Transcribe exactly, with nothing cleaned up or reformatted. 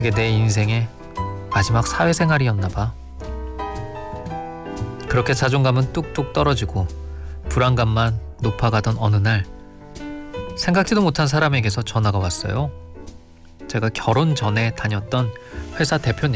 이게 내 인생의 마지막 사회생활이었나 봐. 그렇게 자존감은 뚝뚝 떨어지고 불안감만 높아가던 어느 날 생각지도 못한 사람에게서 전화가 왔어요. 제가 결혼 전에 다녔던 회사 대표님.